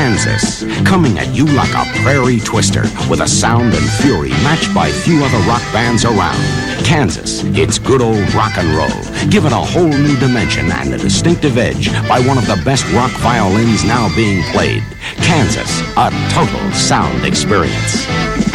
Kansas, coming at you like a prairie twister with a sound and fury matched by few other rock bands around. Kansas, it's good old rock and roll. Give it a whole new dimension and a distinctive edge by one of the best rock violins now being played. Kansas, a total sound experience.